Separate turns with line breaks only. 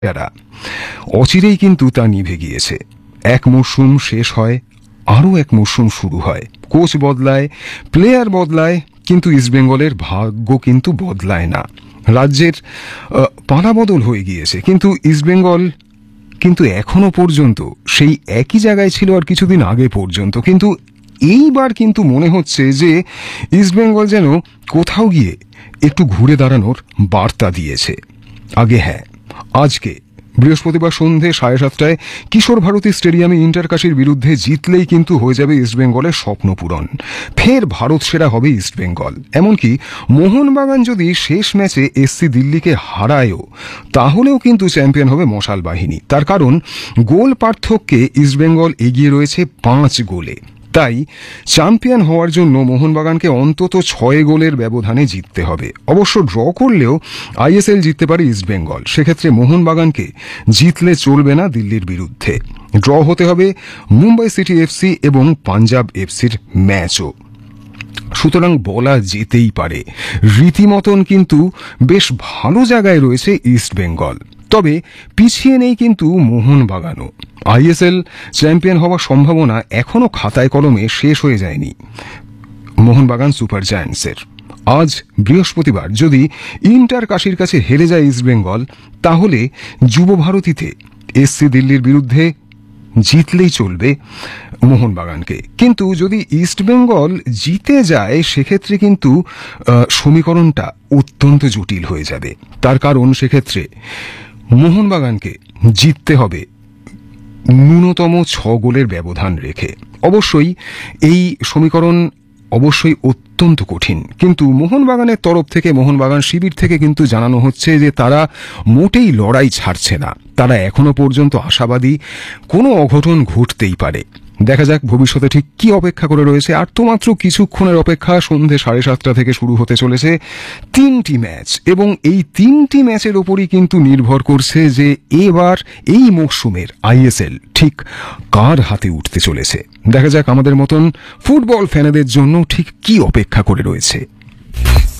যারা অচিরেই কিন্তু তা নিভে গিয়েছে। এক মরশুম শেষ হয়, আরও এক মরশুম শুরু হয়, কোচ বদলায়, প্লেয়ার বদলায়, কিন্তু ইস্টবেঙ্গলের ভাগ্য কিন্তু বদলায় না। রাজ্যের পালাবদল হয়ে গিয়েছে, কিন্তু ইস্টবেঙ্গল কিন্তু এখনো পর্যন্ত সেই একই জায়গায় ছিল আর কিছুদিন আগে পর্যন্ত। কিন্তু এইবার কিন্তু মনে হচ্ছে যে ইস্টবেঙ্গল যেন কোথাও গিয়ে একটু ঘুরে দাঁড়ানোর বার্তা দিয়েছে। আগে হ্যাঁ, আজকে বৃহস্পতিবার সন্ধে 7:30টায় কিশোর ভারতী স্টেডিয়ামে ইন্টারকাশির বিরুদ্ধে জিতলেই কিন্তু হয়ে যাবে ইস্টবেঙ্গলের স্বপ্ন পূরণ। ফের ভারত সেরা হবে ইস্টবেঙ্গল। এমনকি মোহনবাগান যদি শেষ ম্যাচে এসসি দিল্লিকে হারায়ও, তাহলেও কিন্তু চ্যাম্পিয়ন হবে মশাল বাহিনী। তার কারণ গোল পার্থক্যে ইস্টবেঙ্গল এগিয়ে রয়েছে 5 গোলে। তাই চ্যাম্পিয়ন হওয়ার জন্য মোহনবাগানকে অন্তত 6 গোলের ব্যবধানে জিততে হবে। অবশ্য ড্র করলেও আইএসএল জিততে পারে ইস্টবেঙ্গল। সেক্ষেত্রে মোহনবাগানকে জিতলে চলবে না দিল্লির বিরুদ্ধে। ড্র হতে হবে মুম্বাই সিটি এফসি এবং পাঞ্জাব এফসির ম্যাচও। সুতরাং বলা যেতেই পারে রীতিমতন কিন্তু বেশ ভালো জায়গায় রয়েছে ইস্টবেঙ্গল। তবে পিছিয়ে নেই কিন্তু মোহনবাগানও। আইএসএল চ্যাম্পিয়ন হওয়ার সম্ভাবনা এখনো খাতায় কলমে শেষ হয়ে যায়নি মোহনবাগান সুপার জায়ান্টসের। আজ বৃহস্পতিবার যদি ইন্টার কাশির কাছে হেরে যায় ইস্টবেঙ্গল, তাহলে যুব ভারতীতে এসসি দিল্লির বিরুদ্ধে জিতলেই চলবে মোহনবাগানকে। কিন্তু যদি ইস্টবেঙ্গল জিতে যায়, সেক্ষেত্রে কিন্তু সমীকরণটা অত্যন্ত জটিল হয়ে যাবে। তার কারণ সেক্ষেত্রে মোহনবাগানকে জিততে হবে ন্যূনতম 6 গোলের ব্যবধান রেখে। অবশ্যই এই সমীকরণ অবশ্যই অত্যন্ত কঠিন, কিন্তু মোহনবাগানের তরফ থেকে, মোহনবাগান শিবির থেকে কিন্তু জানানো হচ্ছে যে তারা মোটেই লড়াই ছাড়ছে না। তারা এখনো পর্যন্ত আশাবাদী কোনো অঘটন ঘটতেই পারে। দেখা যাক ভবিষ্যতে ঠিক কি অপেক্ষা করে রয়েছে। আর তো মাত্র কিছুক্ষণের অপেক্ষা। সন্ধে 7:30 থেকে শুরু হতে চলেছে 3টি ম্যাচ, এবং এই 3টি ম্যাচের ওপরই কিন্তু নির্ভর করছে যে এবার এই মৌসুমের আইএসএল ঠিক কার হাতে উঠতে চলেছে। দেখা যাক আমাদের মতন ফুটবল ফ্যানেদের জন্য ঠিক কি অপেক্ষা করে রয়েছে।